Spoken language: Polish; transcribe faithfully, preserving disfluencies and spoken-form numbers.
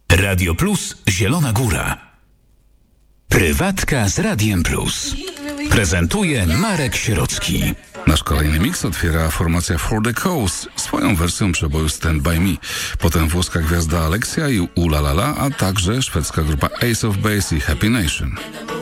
Radio Plus Zielona Góra. Prywatka z Radiem Plus. Prezentuje Marek Sierocki. Nasz kolejny miks otwiera formacja For the Cause swoją wersją przeboju Stand By Me. Potem włoska gwiazda Alexia i Ulalala, a także szwedzka grupa Ace of Base i Happy Nation.